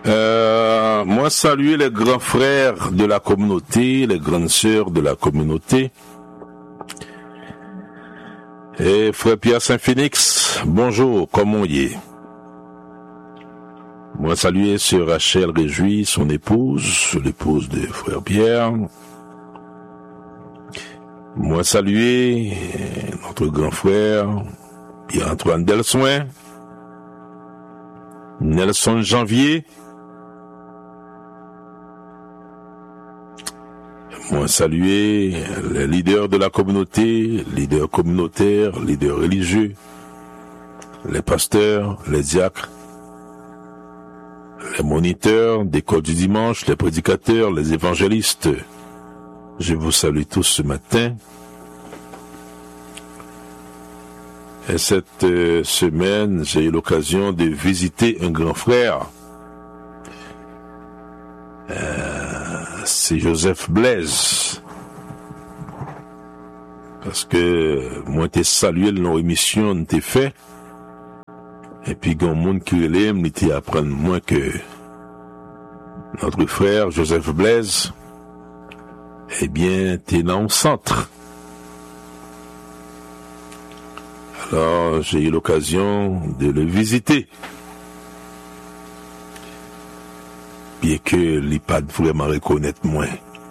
Moi, saluer les grands frères de la communauté, les grandes sœurs de la communauté. Et frère Pierre Saint-Phénix, bonjour, comment y est? Moi, saluer sœur Rachel Réjouis, son épouse, l'épouse de frère Pierre. Moi, saluer notre grand frère Pierre-Antoine Delsoin, Nelson Janvier. Moi, saluer les leaders de la communauté, leaders communautaires, leaders religieux, les pasteurs, les diacres, les moniteurs d'école du dimanche, les prédicateurs, les évangélistes. Je vous salue tous ce matin. Et cette semaine, j'ai eu l'occasion de visiter un grand frère. C'est Joseph Blaise. Parce que moi, t'ai salué dans l'émission, t'ai fait. Et puis, il y a un monde qui l'aime, il t'ai appris moins que notre frère Joseph Blaise. Eh bien, t'es dans le centre. Alors, j'ai eu l'occasion de le visiter. Bien que il pas vraiment reconnaître moi.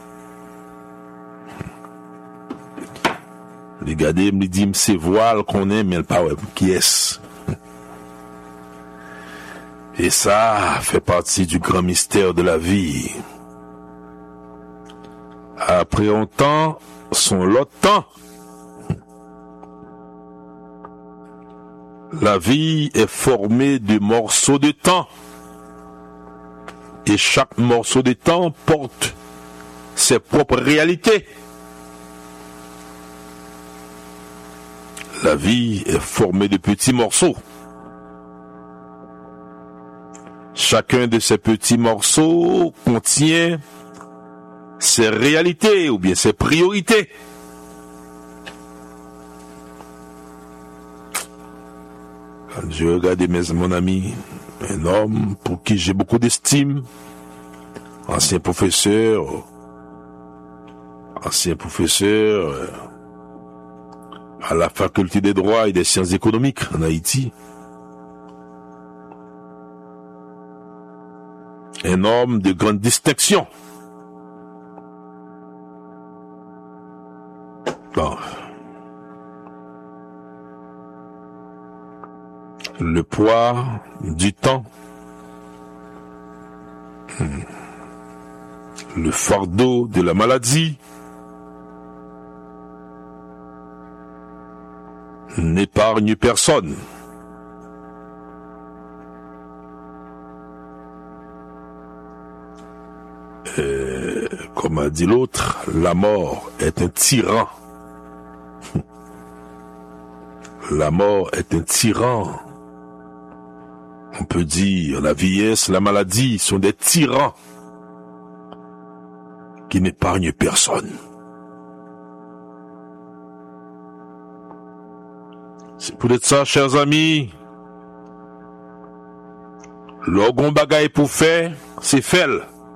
Les gars me dit c'est voile qu'on aime mais pas qui est. Et ça fait partie du grand mystère de la vie. Après un temps, son lot temps. La vie est formée de morceaux de temps. Et chaque morceau de temps porte ses propres réalités. La vie est formée de petits morceaux. Chacun de ces petits morceaux contient ses réalités ou bien ses priorités. Quand je regarde mon ami, un homme pour qui j'ai beaucoup d'estime, ancien professeur à la faculté des droits et des sciences économiques en Haïti. Un homme de grande distinction. Bon. Le poids du temps, le fardeau de la maladie n'épargne personne. Comme a dit l'autre, la mort est un tyran. La mort est un tyran. On peut dire la vieillesse, la maladie sont des tyrans qui n'épargnent personne. C'est pour être ça, chers amis. L'orgon bagaille pour faire, c'est faire.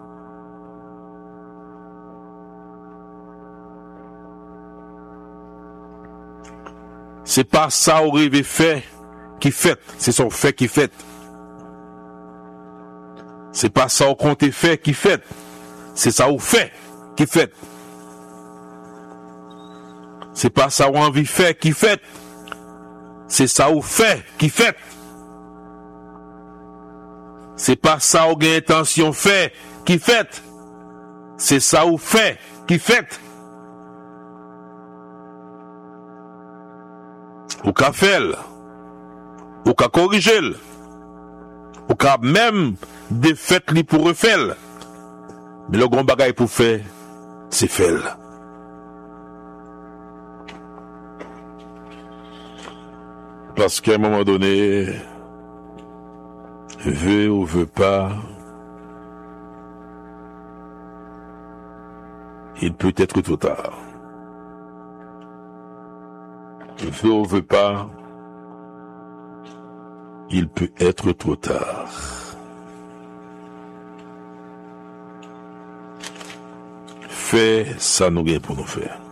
C'est pas ça au rêve fait qui fait, c'est son fait qui fait. C'est pas ça au compte fait qui fait, c'est ça au fait qui fait. C'est pas ça au envie fait qui fait, c'est ça au fait qui fait. C'est pas ça au gain intention fait qui fait, c'est ça au fait qui fait. Ou qu'a fait, ou qu'a corrigé, ou qu'a même défait li pour refaire. Mais le grand bagage pour faire, c'est faire. Parce qu'à un moment donné, veut ou veut pas, il peut être trop tard. Veut ou veut pas, il peut être trop tard. faire ça nous gagne pour nous faire.